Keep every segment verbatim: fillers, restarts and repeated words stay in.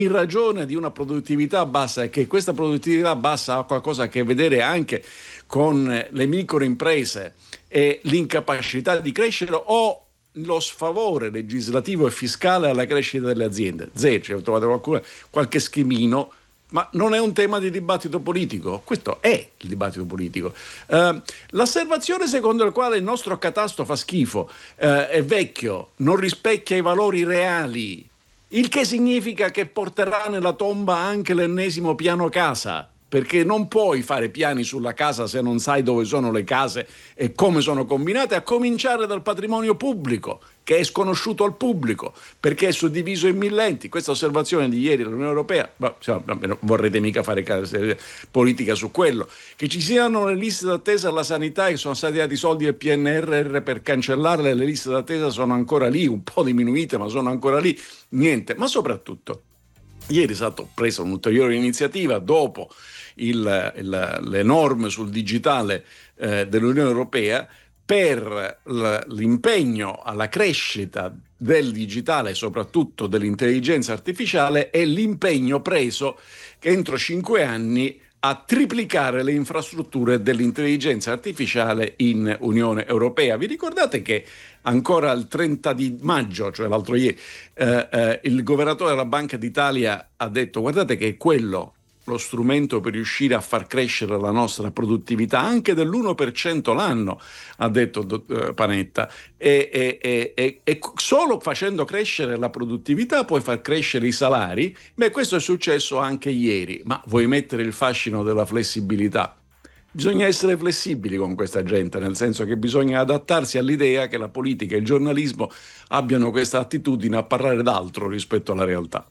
in ragione di una produttività bassa, e che questa produttività bassa ha qualcosa a che vedere anche con le microimprese e l'incapacità di crescere, o lo sfavore legislativo e fiscale alla crescita delle aziende. Zero, cioè, ho trovato qualcuno, qualche schemino, ma non è un tema di dibattito politico. Questo è il dibattito politico. Uh, l'osservazione secondo la quale il nostro catasto fa schifo, uh, è vecchio, non rispecchia i valori reali, il che significa che porterà nella tomba anche l'ennesimo piano casa, perché non puoi fare piani sulla casa se non sai dove sono le case e come sono combinate, a cominciare dal patrimonio pubblico, che è sconosciuto al pubblico, perché è suddiviso in mille enti. Questa osservazione di ieri dell'Unione Europea, ma, insomma, non vorrete mica fare politica su quello, che ci siano le liste d'attesa alla sanità, che sono stati dati soldi del P N R R per cancellarle, le liste d'attesa sono ancora lì, un po' diminuite, ma sono ancora lì, niente. Ma soprattutto, ieri è stata presa un'ulteriore iniziativa dopo il, il, le norme sul digitale eh, dell'Unione Europea per l'impegno alla crescita del digitale, soprattutto dell'intelligenza artificiale, e l'impegno preso che entro cinque anni a triplicare le infrastrutture dell'intelligenza artificiale in Unione Europea. Vi ricordate che ancora il trenta di maggio, cioè l'altro ieri, eh, eh, il governatore della Banca d'Italia ha detto: guardate che è quello lo strumento per riuscire a far crescere la nostra produttività anche dell'uno per cento l'anno, ha detto uh, Panetta, e, e, e, e, e solo facendo crescere la produttività puoi far crescere i salari. Beh, questo è successo anche ieri, ma vuoi mettere il fascino della flessibilità? Bisogna essere flessibili con questa gente, nel senso che bisogna adattarsi all'idea che la politica e il giornalismo abbiano questa attitudine a parlare d'altro rispetto alla realtà.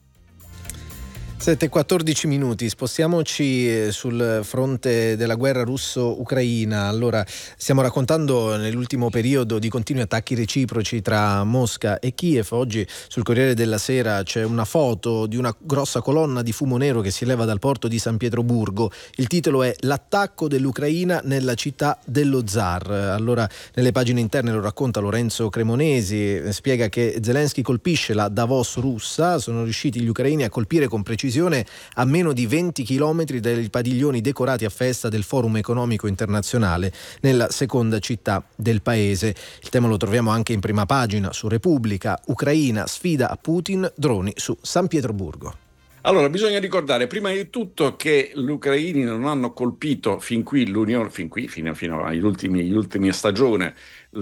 sette e quattordici minuti, spostiamoci sul fronte della guerra russo-ucraina. Allora, stiamo raccontando nell'ultimo periodo di continui attacchi reciproci tra Mosca e Kiev. Oggi sul Corriere della Sera c'è una foto di una grossa colonna di fumo nero che si eleva dal porto di San Pietroburgo. Il titolo è "L'attacco dell'Ucraina nella città dello zar". Allora, nelle pagine interne lo racconta Lorenzo Cremonesi, spiega che Zelensky colpisce la Davos russa. Sono riusciti gli ucraini a colpire con precisione a meno di venti chilometri dai padiglioni decorati a festa del Forum Economico Internazionale nella seconda città del paese. Il tema lo troviamo anche in prima pagina su Repubblica. Ucraina sfida a Putin, droni su San Pietroburgo. Allora, bisogna ricordare prima di tutto che gli ucraini non hanno colpito fin qui l'Unione, fin qui, fino, fino agli ultimi, agli ultimi stagione,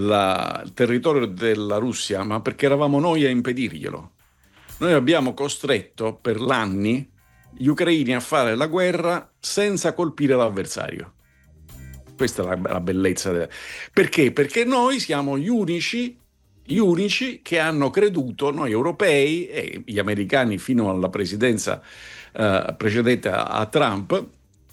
la, il territorio della Russia, ma perché eravamo noi a impedirglielo. Noi abbiamo costretto per anni gli ucraini a fare la guerra senza colpire l'avversario. Questa è la, la bellezza. De... Perché? Perché noi siamo gli unici, gli unici che hanno creduto, noi europei e gli americani fino alla presidenza eh, precedente a, a Trump,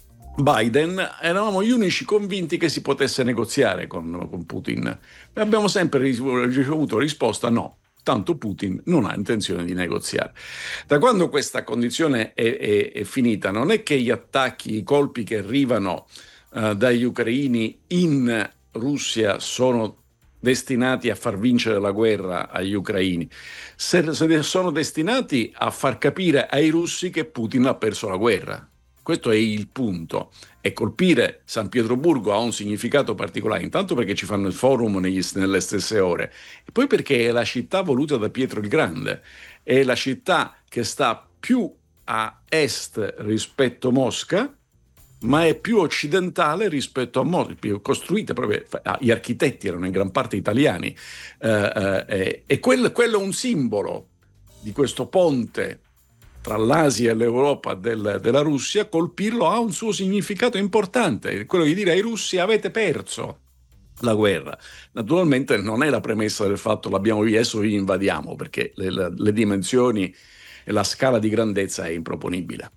Biden, eravamo gli unici convinti che si potesse negoziare con, con Putin. E abbiamo sempre ricevuto risposta no. Tanto Putin non ha intenzione di negoziare. Da quando questa condizione è, è, è finita, non è che gli attacchi, i colpi che arrivano uh, dagli ucraini in Russia sono destinati a far vincere la guerra agli ucraini, se, se sono destinati a far capire ai russi che Putin ha perso la guerra. Questo è il punto. E colpire San Pietroburgo ha un significato particolare, intanto perché ci fanno il forum negli, nelle stesse ore, e poi perché è la città voluta da Pietro il Grande, è la città che sta più a est rispetto a Mosca, ma è più occidentale rispetto a Mosca, più costruita proprio, ah, gli architetti erano in gran parte italiani, eh, eh, e quello, quello è un simbolo di questo ponte tra l'Asia e l'Europa del, della Russia. Colpirlo ha un suo significato importante, quello di dire ai russi: avete perso la guerra. Naturalmente non è la premessa del fatto l'abbiamo visto, adesso vi invadiamo, perché le, le, le dimensioni e la scala di grandezza è improponibile.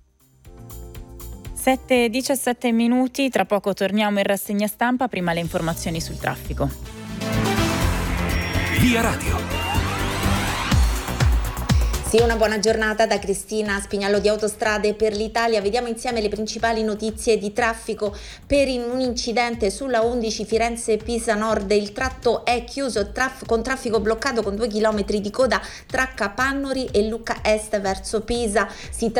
sette e diciassette minuti, tra poco torniamo in rassegna stampa, prima le informazioni sul traffico. Via Radio. Sì, una buona giornata da Cristina Spignallo di Autostrade per l'Italia. Vediamo insieme le principali notizie di traffico. Per un incidente sulla undici Firenze-Pisa Nord, il tratto è chiuso traf- con traffico bloccato con due chilometri di coda tra Capannori e Lucca Est verso Pisa. Si